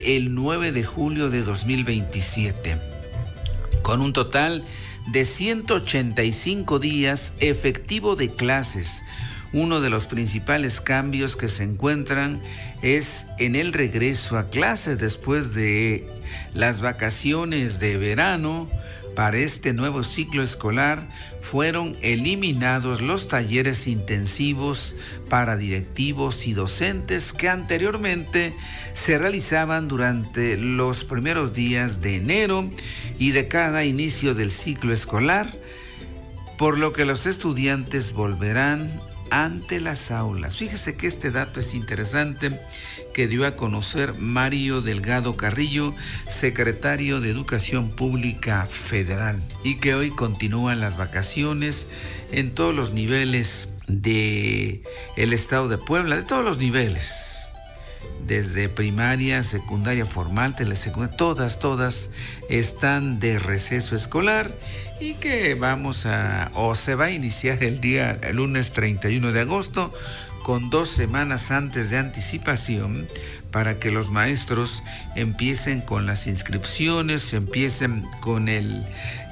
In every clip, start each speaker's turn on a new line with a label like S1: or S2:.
S1: el 9 de julio de 2027, con un total de 185 días efectivo de clases. Uno de los principales cambios que se encuentran es en el regreso a clases después de las vacaciones de verano. Para este nuevo ciclo escolar fueron eliminados los talleres intensivos para directivos y docentes que anteriormente se realizaban durante los primeros días de enero y de cada inicio del ciclo escolar, por lo que los estudiantes volverán ante las aulas. Fíjese que este dato es interesante, que dio a conocer Mario Delgado Carrillo, secretario de Educación Pública Federal, y que hoy continúan las vacaciones en todos los niveles del estado de Puebla, de todos los niveles, desde primaria, secundaria formal, telesecundaria, todas están de receso escolar, y que se va a iniciar el lunes 31 de agosto, con 2 semanas antes de anticipación, para que los maestros empiecen con las inscripciones, empiecen con el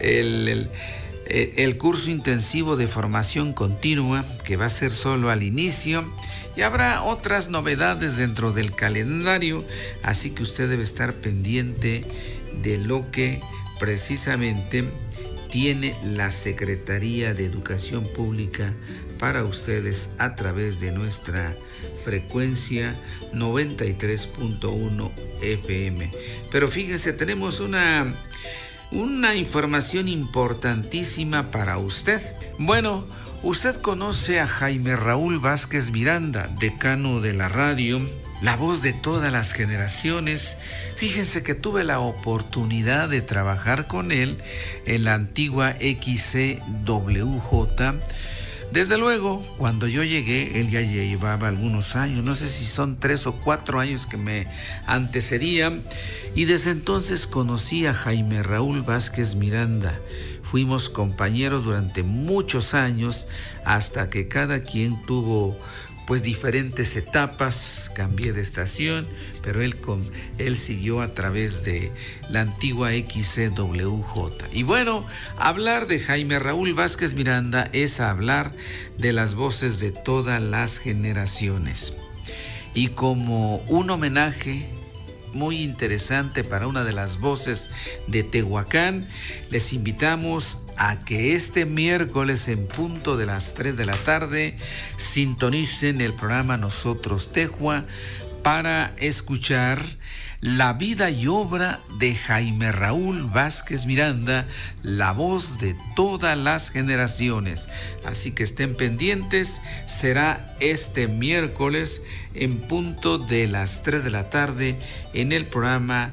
S1: curso intensivo de formación continua, que va a ser solo al inicio, y habrá otras novedades dentro del calendario, así que usted debe estar pendiente de lo que precisamente tiene la Secretaría de Educación Pública para ustedes a través de nuestra frecuencia 93.1 FM. Pero fíjense, tenemos una información importantísima para usted. Bueno, usted conoce a Jaime Raúl Vázquez Miranda, decano de la radio, la voz de todas las generaciones. Fíjense que tuve la oportunidad de trabajar con él en la antigua XCWJ. Desde luego, cuando yo llegué, él ya llevaba algunos años, no sé si son 3 o 4 años que me antecedían, y desde entonces conocí a Jaime Raúl Vázquez Miranda. Fuimos compañeros durante muchos años, hasta que cada quien tuvo diferentes etapas. Cambié de estación, pero él siguió a través de la antigua XCWJ. Y bueno, hablar de Jaime Raúl Vázquez Miranda es hablar de las voces de todas las generaciones. Y como un homenaje muy interesante para una de las voces de Tehuacán, les invitamos a que este miércoles en punto de las 3 de la tarde sintonicen el programa Nosotros Tehua para escuchar la vida y obra de Jaime Raúl Vázquez Miranda, la voz de todas las generaciones. Así que estén pendientes, será este miércoles en punto de las 3 de la tarde en el programa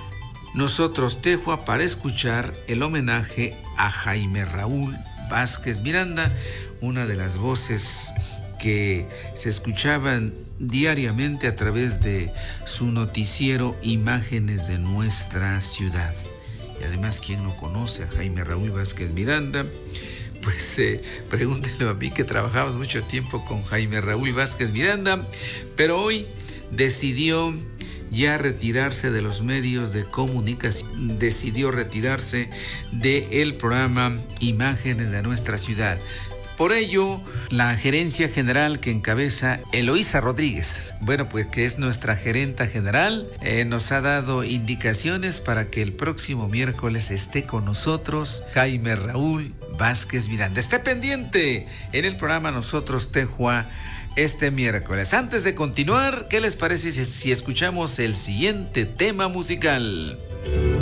S1: Nosotros Tehua para escuchar el homenaje a Jaime Raúl Vázquez Miranda, una de las voces que se escuchaban diariamente a través de su noticiero Imágenes de Nuestra Ciudad. Y además, ¿quién no conoce a Jaime Raúl Vázquez Miranda? Pues pregúntenlo a mí, que trabajamos mucho tiempo con Jaime Raúl Vázquez Miranda, pero hoy decidió ya retirarse de los medios de comunicación, decidió retirarse del programa Imágenes de Nuestra Ciudad. Por ello, la gerencia general que encabeza Eloísa Rodríguez, que es nuestra gerenta general, nos ha dado indicaciones para que el próximo miércoles esté con nosotros Jaime Raúl Vázquez Miranda. Esté pendiente en el programa Nosotros Tehua este miércoles. Antes de continuar, ¿qué les parece si escuchamos el siguiente tema musical?